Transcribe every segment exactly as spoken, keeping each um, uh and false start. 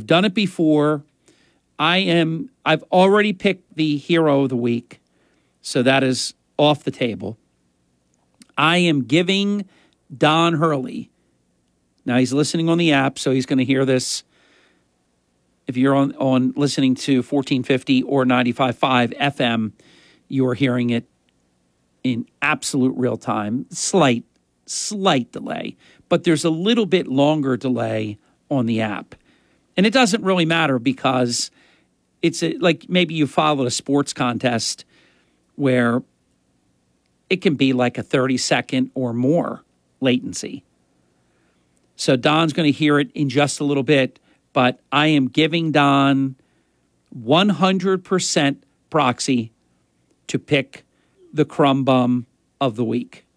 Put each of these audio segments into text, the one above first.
I've done it before. I am, I've already picked the hero of the week, so that is off the table. I am giving Don Hurley. Now, he's listening on the app, so he's going to hear this. If you're on, on listening to fourteen fifty or ninety-five point five F M, you are hearing it in absolute real time. Slight, slight delay, but there's a little bit longer delay on the app. And it doesn't really matter because it's a, like maybe you followed a sports contest where it can be like a thirty second or more latency. So Don's going to hear it in just a little bit, but I am giving Don one hundred percent proxy to pick the crumb bum of the week.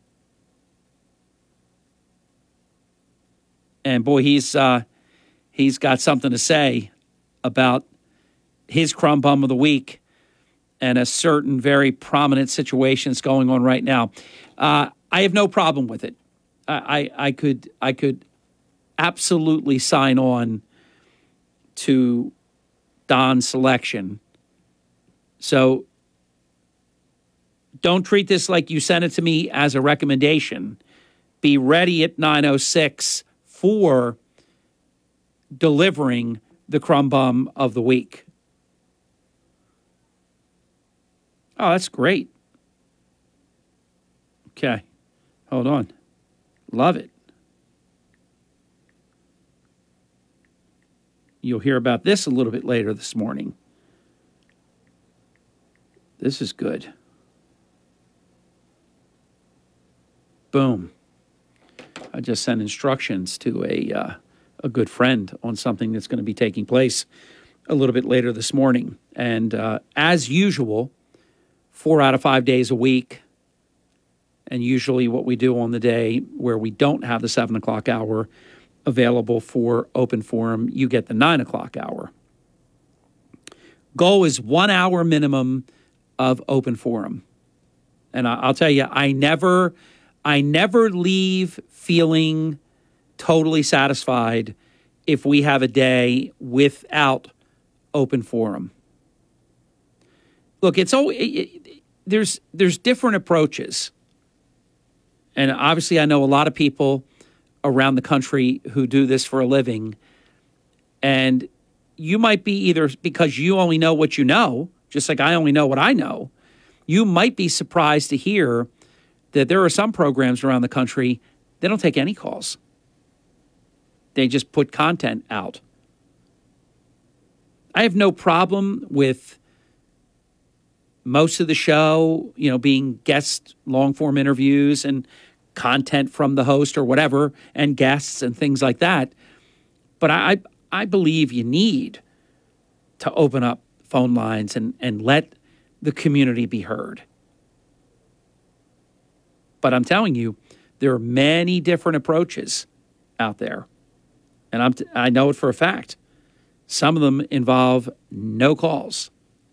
And boy, he's uh, he's got something to say about his crumb bum of the week and a certain very prominent situation that's going on right now. Uh, I have no problem with it. I, I, I could I could absolutely sign on to Don's selection. So don't treat this like you sent it to me as a recommendation. Be ready at nine oh six for delivering the crumb bum of the week. Oh, that's great. Okay. Hold on. Love it. You'll hear about this a little bit later this morning. This is good. Boom. I just sent instructions to a uh, a good friend on something that's going to be taking place a little bit later this morning. And uh, as usual, four out of five days a week, and usually what we do on the day where we don't have the seven o'clock hour available for open forum, you get the nine o'clock hour. Goal is one hour minimum of open forum. And I, I'll tell you, I never, I never leave feeling totally satisfied if we have a day without open forum. Look, it's always, it, it, there's there's different approaches. And obviously I know a lot of people around the country who do this for a living. And you might be either because you only know what you know, just like I only know what I know. You might be surprised to hear that there are some programs around the country, they don't take any calls. They just put content out. I have no problem with most of the show, you know, being guest long-form interviews and content from the host or whatever, and guests and things like that. But I I believe you need to open up phone lines and, and let the community be heard. But I'm telling you, there are many different approaches out there. And I'm t- I know it for a fact. Some of them involve no calls.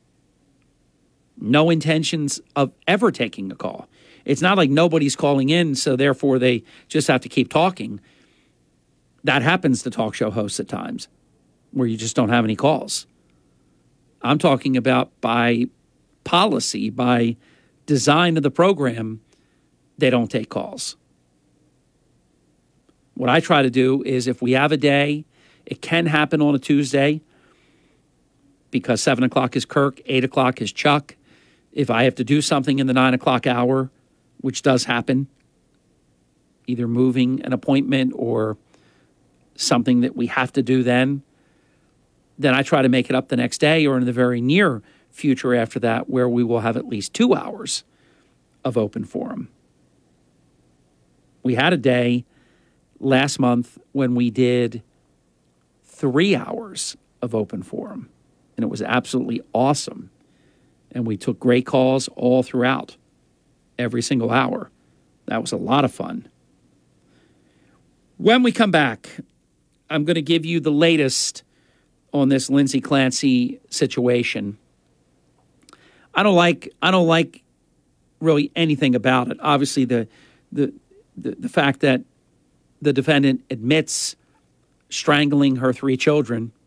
No intentions of ever taking a call. It's not like nobody's calling in, so therefore they just have to keep talking. That happens to talk show hosts at times, where you just don't have any calls. I'm talking about by policy, by design of the program, they don't take calls. What I try to do is if we have a day, it can happen on a Tuesday because seven o'clock is Kirk, eight o'clock is Chuck. If I have to do something in the nine o'clock hour, which does happen, either moving an appointment or something that we have to do then, then I try to make it up the next day or in the very near future after that, where we will have at least two hours of open forum. We had a day last month when we did three hours of open forum, and it was absolutely awesome. And we took great calls all throughout, every single hour. That was a lot of fun. When we come back, I'm going to give you the latest on this Lindsay Clancy situation. I don't like I don't like really anything about it. Obviously, the the the, the fact that the defendant admits strangling her three children